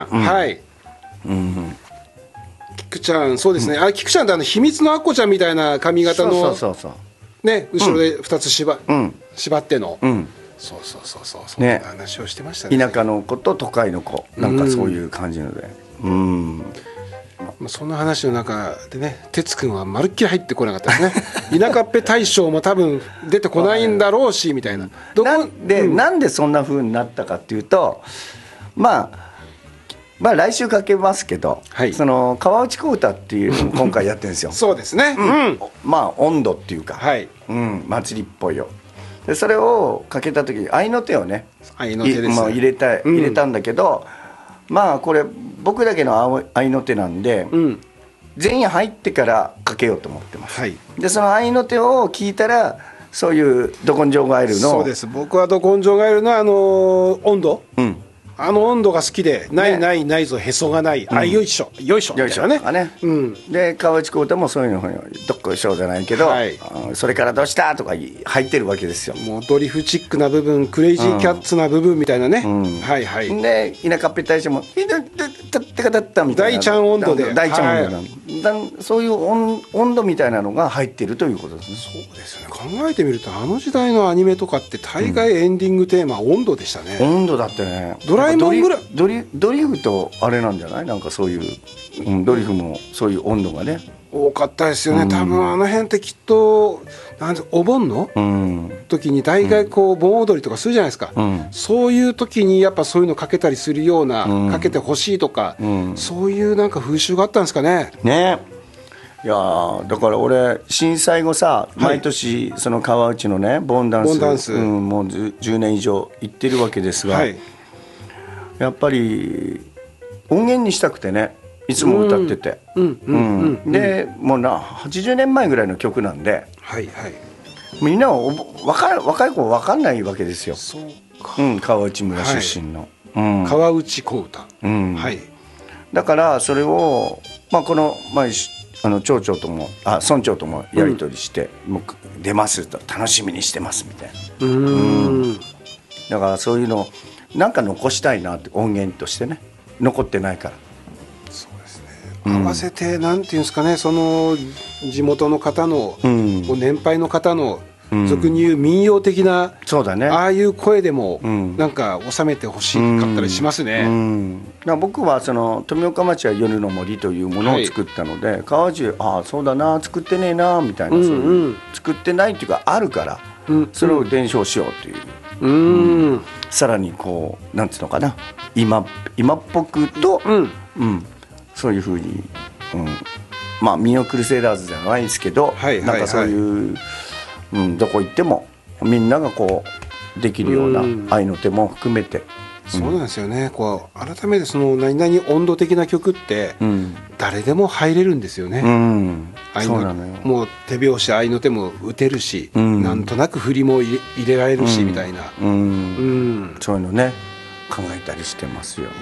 はい。菊ちゃん、そうですね。菊ちゃんって秘密のアッコちゃんみたいな髪型のね、後ろで2つ縛っての。そうそんな話をしてましたね。 田舎の子と都会の子、なんかそういう感じので。 そんな話の中でね、哲くんはまるっきり入ってこなかったですね。田舎っぺ大将も多分出てこないんだろうしみたいな。 なんでそんな風になったかっていうと、まあ来週かけますけど、その川内小唄っていうのを今回やってるんですよ。 そうですね。 まあ温度っていうか、祭りっぽいよ。でそれをかけた時に合いの手をね、入れたんだけど、まあこれ僕だけの合いの手なんで、全員入ってからかけようと思ってます。でその合いの手を聞いたら、そういうど根性ガエルの、 そうです、僕はど根性ガエルの温度、温度が好きで、ないぞ、へそがない、よいしょみたいなね。 で川内小唄もそういうのどっこいしょじゃないけど、それからどうしたとか入ってるわけですよ。 もうドリフチックな部分、クレイジーキャッツな部分みたいなね。 で田舎っぺ大将も「いだってかだった」みたいな、 大ちゃん温度で、 大ちゃん温度なんそういう温度みたいなのが入ってるということですね。 そうですよね。考えてみると、あの時代のアニメとかって大概エンディングテーマは温度でしたね。 温度だってね。 ドラえもんぐらいドリフとあれなんじゃない？なんかそういう、ドリフもそういう温度がね多かったですよね。多分あの辺ってきっとお盆の時に大概こう盆踊りとかするじゃないですか。そういう時にやっぱそういうのかけたりするような、かけてほしいとか、そういうなんか風習があったんですかね。 いやだから俺震災後さ、毎年その川内のね盆ダンス、もう10年以上行ってるわけですが、やっぱり音源にしたくてね、いつも歌ってて、でもう80年前ぐらいの曲なんで、みんな若い子は分かんないわけですよ。川内村出身の、 川内小唄。 だからそれを、この町長とも村長ともやり取りして、出ますと楽しみにしてますみたいな。だからそういうのなんか残したいなって、音源としてね、残ってないから。 そうですね。合わせてなんていうんですかね、その地元の方の、年配の方の俗に言う民謡的な、ああいう声でもなんか収めてほしかったりしますね。 僕はその富岡町は夜の森というものを作ったので、川内そうだな、作ってねえなみたいな、そういう作ってないっていうかあるから、それを伝承しようという。さらにこうなんていうのかな、今っぽくと、そういうふうに、ミオクルセイダーズじゃないですけど、なんかそういう、どこ行ってもみんながこうできるような愛の手も含めて。 そうなんですよね。こう改めてその何々温度的な曲って誰でも入れるんですよね。そうなのよ。もう手拍子愛の手も打てるし、なんとなく振りも入れられるしみたいな。 そういうのね考えたりしてますよ。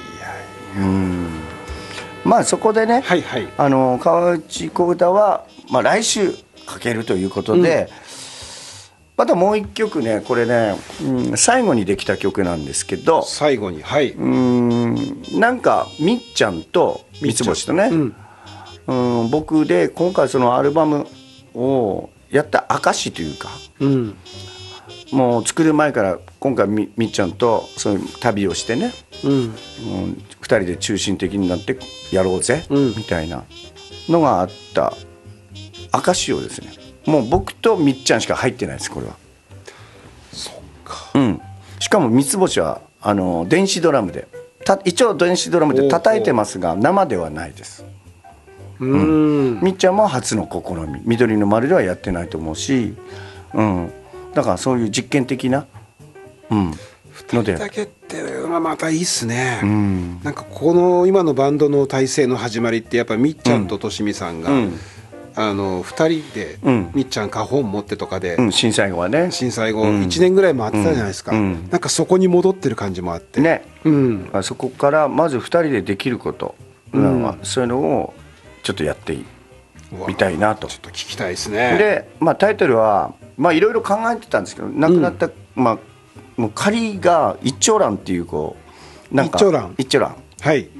そこでね、川内小唄は来週かけるということで。またもう一曲ね、これね、最後にできた曲なんですけど、 最後に、 なんかみっちゃんと三つ星とね、僕で今回そのアルバムをやった証というか、もう作る前から今回みっちゃんとそういう旅をしてね、2人で中心的になってやろうぜ、みたいなのがあった証をですね、もう僕とみっちゃんしか入ってないです、これは。 そっか。 しかも三つ星は電子ドラムで、一応電子ドラムで叩いてますが生ではないです。みっちゃんも初の試み、緑の丸ではやってないと思うし、だからそういう実験的な、 2人だけってまたいいっすね。なんかこの今のバンドの体制の始まりってやっぱみっちゃんととしみさんが、2人でみっちゃん花本持ってとかで、 震災後はね、 震災後1年ぐらい回ってたじゃないですか。なんかそこに戻ってる感じもあってね、 そこからまず2人でできること、そういうのをちょっとやってみたいなと。 ちょっと聞きたいですね。 で、タイトルはいろいろ考えてたんですけど、亡くなった、もう仮が一長蘭っていうなんか一長蘭